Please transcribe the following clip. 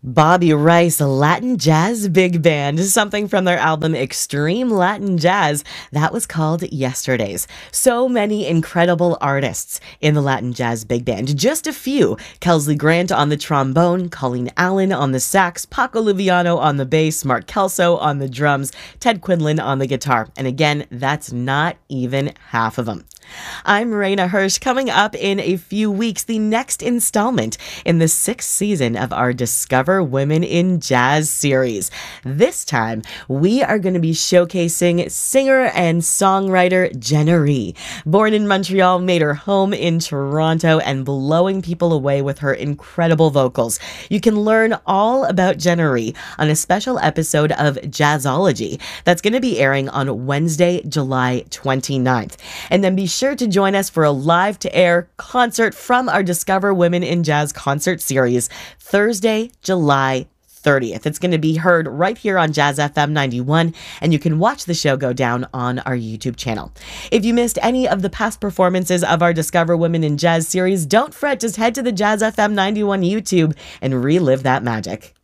Bobby Rice Latin Jazz Big Band, something from their album Extreme Latin Jazz that was called Yesterdays. So many incredible artists in the Latin Jazz Big Band. Just a few: Kelsley Grant on the trombone, Colleen Allen on the sax, Paco Luviano on the bass, Mark Kelso on the drums, Ted Quinlan on the guitar. And again, that's not even half of them. I'm Raina Hirsch. Coming up in a few weeks, the next installment in the sixth season of our Discover Women in Jazz series. This time, we are going to be showcasing singer and songwriter Jenna Rhee. Born in Montreal, made her home in Toronto, and blowing people away with her incredible vocals. You can learn all about Jenna Rhee on a special episode of Jazzology that's going to be airing on Wednesday, July 29th. And then be sure to join us for a live-to-air concert from our Discover Women in Jazz concert series, Thursday, July 30th. It's going to be heard right here on Jazz FM 91, and you can watch the show go down on our YouTube channel. If you missed any of the past performances of our Discover Women in Jazz series, don't fret, just head to the Jazz FM 91 YouTube and relive that magic.